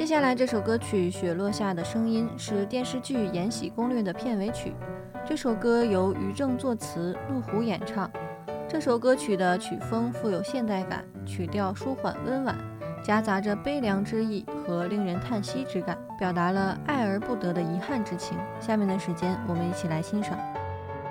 接下来这首歌曲《雪落下的声音》是电视剧《延禧攻略》的片尾曲。这首歌由于正作词，陆虎演唱。这首歌曲的曲风富有现代感，曲调舒缓温婉，夹杂着悲凉之意和令人叹息之感，表达了爱而不得的遗憾之情。下面的时间，我们一起来欣赏。